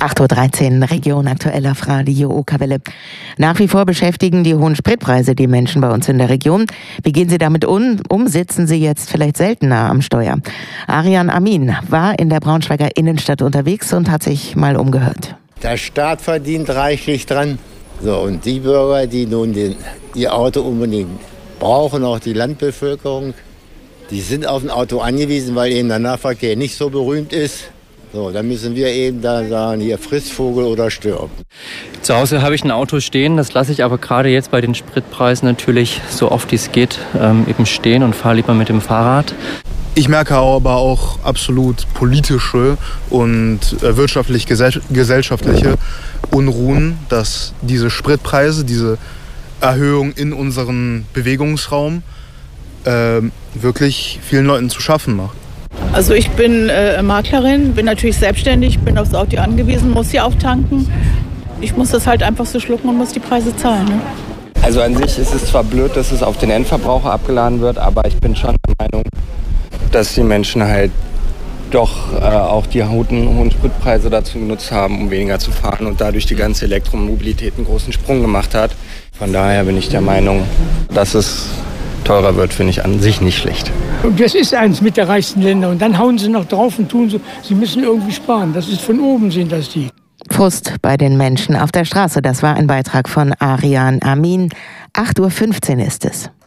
8:13 Uhr, Region aktuell auf Radio Okerwelle. Nach wie vor beschäftigen die hohen Spritpreise die Menschen bei uns in der Region. Wie gehen sie damit um? Sitzen sie jetzt vielleicht seltener am Steuer? Arian Amin war in der Braunschweiger Innenstadt unterwegs und hat sich mal umgehört. Der Staat verdient reichlich dran. So, und die Bürger, die nun ihr Auto unbedingt brauchen, auch die Landbevölkerung, die sind auf ein Auto angewiesen, weil eben der Nahverkehr nicht so berühmt ist. So, dann müssen wir eben da sagen, hier friss Vogel oder stirb. Zu Hause habe ich ein Auto stehen, das lasse ich aber gerade jetzt bei den Spritpreisen natürlich so oft wie es geht eben stehen und fahre lieber mit dem Fahrrad. Ich merke aber auch absolut politische und wirtschaftlich-gesellschaftliche Unruhen, dass diese Spritpreise, diese Erhöhung in unserem Bewegungsraum wirklich vielen Leuten zu schaffen macht. Also ich bin Maklerin, bin natürlich selbstständig, bin aufs Auto angewiesen, muss hier auftanken. Ich muss das halt einfach so schlucken und muss die Preise zahlen. Ne? Also an sich ist es zwar blöd, dass es auf den Endverbraucher abgeladen wird, aber ich bin schon der Meinung, dass die Menschen halt doch auch die hohen Spritpreise dazu genutzt haben, um weniger zu fahren und dadurch die ganze Elektromobilität einen großen Sprung gemacht hat. Von daher bin ich der Meinung, dass es teurer wird, finde ich an sich nicht schlecht. Und das ist eins mit der reichsten Länder. Und dann hauen sie noch drauf und tun so, sie müssen irgendwie sparen. Das ist von oben, sind das die. Frust bei den Menschen auf der Straße. Das war ein Beitrag von Arian Amin. 8:15 Uhr ist es.